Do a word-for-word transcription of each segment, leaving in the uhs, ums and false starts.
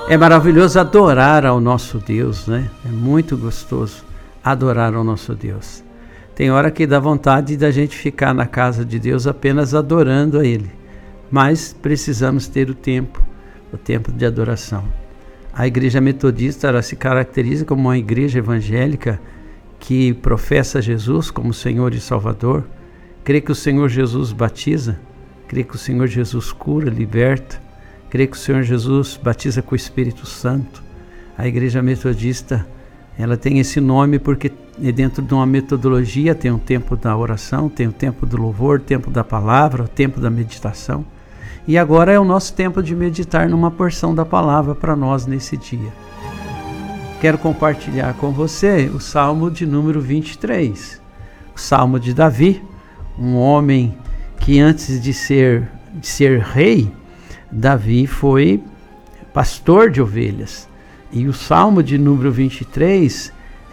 É maravilhoso adorar ao nosso Deus, né? É muito gostoso adorar ao nosso Deus. Tem hora que dá vontade da gente ficar na casa de Deus apenas adorando a Ele. Mas precisamos ter o tempo, o tempo de adoração. A igreja metodista, ela se caracteriza como uma igreja evangélica que professa Jesus como Senhor e Salvador, crê que o Senhor Jesus batiza, crê que o Senhor Jesus cura, liberta, crê que o Senhor Jesus batiza com o Espírito Santo. A igreja metodista, ela tem esse nome porque dentro de uma metodologia tem o tempo da oração, tem o tempo do louvor, o tempo da palavra, o tempo da meditação. E agora é o nosso tempo de meditar numa porção da palavra para nós nesse dia. Quero compartilhar com você o Salmo de número vinte e três. O Salmo de Davi, um homem que antes de ser, de ser rei, Davi foi pastor de ovelhas. E o Salmo de número vinte e três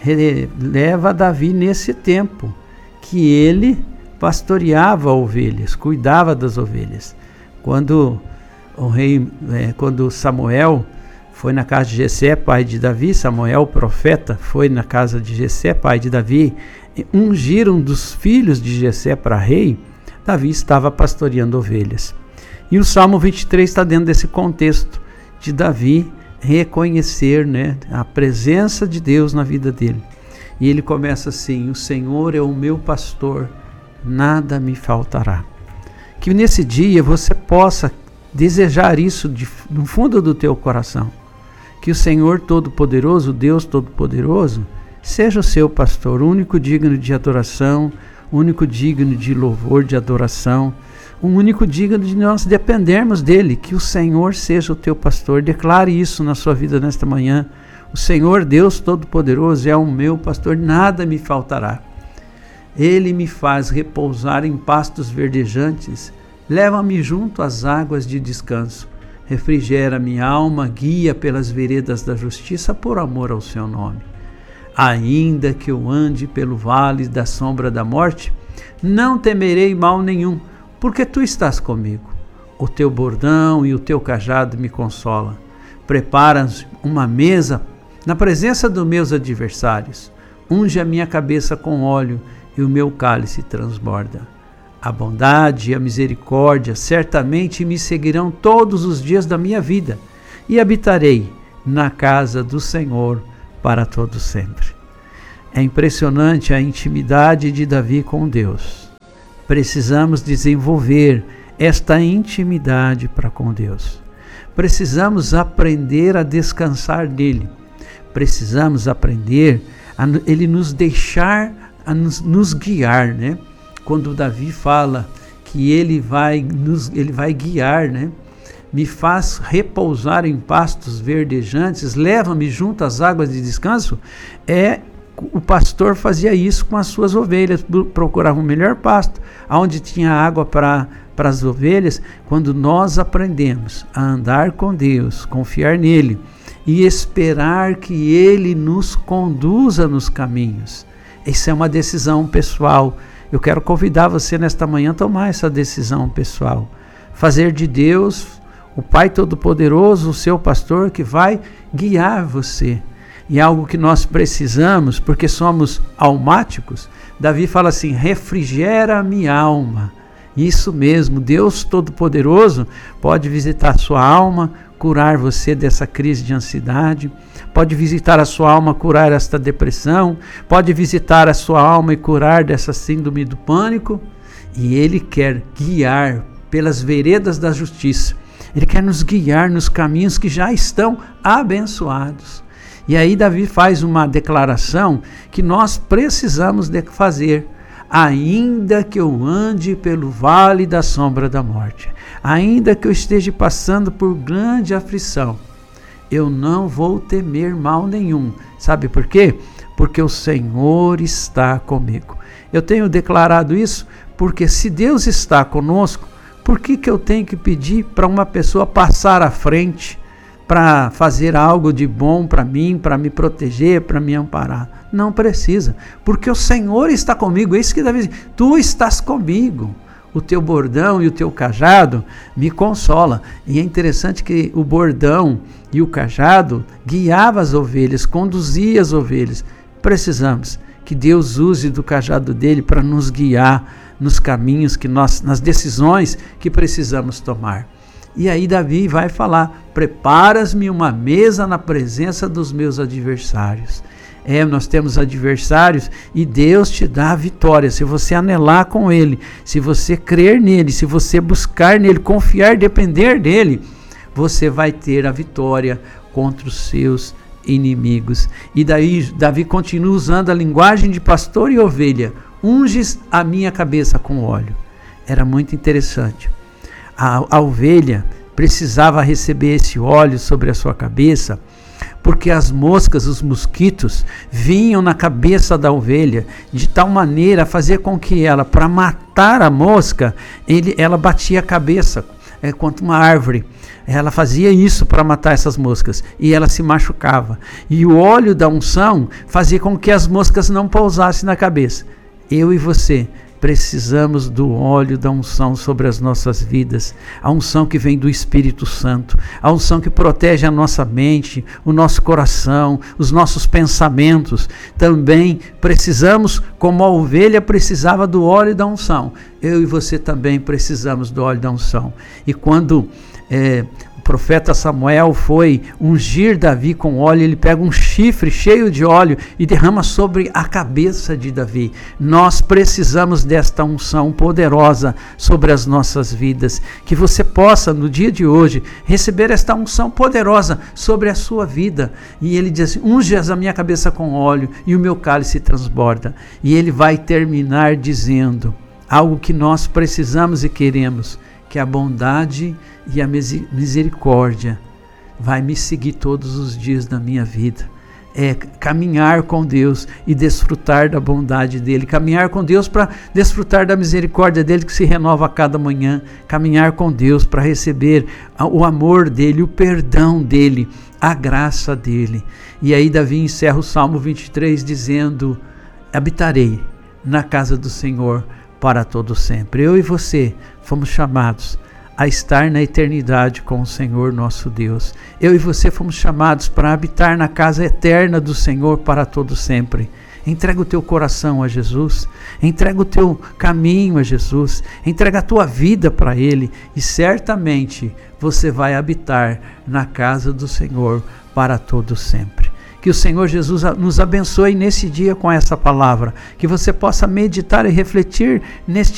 leva Davi nesse tempo que ele pastoreava ovelhas, cuidava das ovelhas. Quando o rei, é, quando Samuel foi na casa de Jessé, pai de Davi, Samuel, o profeta, foi na casa de Jessé, pai de Davi, ungiram um dos filhos de Jessé para rei, Davi estava pastoreando ovelhas. E o Salmo vinte e três está dentro desse contexto de Davi reconhecer, né, a presença de Deus na vida dele. E ele começa assim: o Senhor é o meu pastor, nada me faltará. Que nesse dia você possa desejar isso de, no fundo do teu coração. Que o Senhor Todo-Poderoso, Deus Todo-Poderoso, seja o seu pastor, único digno de adoração, único digno de louvor, de adoração, o único digno de nós dependermos dele. Que o Senhor seja o teu pastor. Declare isso na sua vida nesta manhã. O Senhor Deus Todo-Poderoso é o meu pastor, nada me faltará. Ele me faz repousar em pastos verdejantes, leva-me junto às águas de descanso, refrigera minha alma, guia pelas veredas da justiça por amor ao seu nome. Ainda que eu ande pelo vale da sombra da morte, não temerei mal nenhum, porque tu estás comigo. O teu bordão e o teu cajado me consolam. Preparas uma mesa na presença dos meus adversários. Unge a minha cabeça com óleo e o meu cálice transborda. A bondade e a misericórdia certamente me seguirão todos os dias da minha vida, e habitarei na casa do Senhor para todo sempre. É impressionante a intimidade de Davi com Deus. Precisamos desenvolver esta intimidade para com Deus. Precisamos aprender a descansar nele. Precisamos aprender a ele nos deixar, a nos, nos guiar, né? Quando Davi fala que ele vai, nos, ele vai guiar, né? Me faz repousar em pastos verdejantes, leva-me junto às águas de descanso. É, o pastor fazia isso com as suas ovelhas, procurava o melhor pasto, onde tinha água para para as ovelhas. Quando nós aprendemos a andar com Deus, confiar nele e esperar que ele nos conduza nos caminhos, isso é uma decisão pessoal. Eu quero convidar você nesta manhã a tomar essa decisão pessoal. Fazer de Deus o Pai Todo-Poderoso o seu pastor que vai guiar você. E é algo que nós precisamos, porque somos almáticos. Davi fala assim: refrigera a minha alma. Isso mesmo, Deus Todo-Poderoso pode visitar a sua alma, curar você dessa crise de ansiedade, pode visitar a sua alma, curar esta depressão, pode visitar a sua alma e curar dessa síndrome do pânico. E Ele quer guiar pelas veredas da justiça. Ele quer nos guiar nos caminhos que já estão abençoados. E aí Davi faz uma declaração que nós precisamos de fazer. Ainda que eu ande pelo vale da sombra da morte, ainda que eu esteja passando por grande aflição, eu não vou temer mal nenhum. Sabe por quê? Porque o Senhor está comigo. Eu tenho declarado isso porque se Deus está conosco, por que que eu tenho que pedir para uma pessoa passar à frente para fazer algo de bom para mim, para me proteger, para me amparar? Não precisa, porque o Senhor está comigo. É isso que Davi diz: tu estás comigo. o teu bordão e o teu cajado me consola. E é interessante que o bordão e o cajado guiava as ovelhas, conduzia as ovelhas. Precisamos que Deus use do cajado dele para nos guiar nos caminhos que nós, nas decisões que precisamos tomar. E aí Davi vai falar: preparas-me uma mesa na presença dos meus adversários. É, nós temos adversários e Deus te dá a vitória. Se você anelar com Ele, se você crer nele, se você buscar nele, confiar, depender dele, você vai ter a vitória contra os seus inimigos. E daí Davi continua usando a linguagem de pastor e ovelha: unges a minha cabeça com óleo. Era muito interessante. A, a ovelha precisava receber esse óleo sobre a sua cabeça, porque as moscas, os mosquitos, vinham na cabeça da ovelha de tal maneira a fazer com que ela, para matar a mosca, ele, ela batia a cabeça é, contra uma árvore. Ela fazia isso para matar essas moscas e ela se machucava. E o óleo da unção fazia com que as moscas não pousassem na cabeça. Eu e você precisamos do óleo da unção sobre as nossas vidas, a unção que vem do Espírito Santo, a unção que protege a nossa mente, o nosso coração, os nossos pensamentos. Também precisamos, como a ovelha precisava do óleo da unção, eu e você também precisamos do óleo da unção. E quando é, o profeta Samuel foi ungir Davi com óleo, ele pega um chifre cheio de óleo e derrama sobre a cabeça de Davi. Nós precisamos desta unção poderosa sobre as nossas vidas, que você possa no dia de hoje receber esta unção poderosa sobre a sua vida. E ele diz assim: unges a minha cabeça com óleo e o meu cálice transborda. E ele vai terminar dizendo algo que nós precisamos e queremos, que a bondade e a misericórdia vai me seguir todos os dias da minha vida. É caminhar com Deus e desfrutar da bondade dele, caminhar com Deus para desfrutar da misericórdia dele que se renova a cada manhã, caminhar com Deus para receber o amor dele, o perdão dele, a graça dele. E aí Davi encerra o Salmo vinte e três dizendo: habitarei na casa do Senhor para todo sempre. Eu e você fomos chamados a estar na eternidade com o Senhor nosso Deus. Eu e você fomos chamados para habitar na casa eterna do Senhor para todo sempre. Entrega o teu coração a Jesus, entrega o teu caminho a Jesus, entrega a tua vida para Ele e certamente você vai habitar na casa do Senhor para todo sempre. Que o Senhor Jesus nos abençoe nesse dia com essa palavra, que você possa meditar e refletir neste